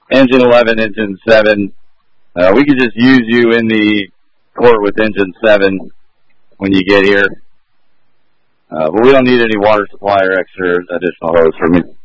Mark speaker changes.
Speaker 1: engine 11, engine 7. We could just use you in the court with engine 7 when you get here. But we don't need any water supply or extra additional hose from you.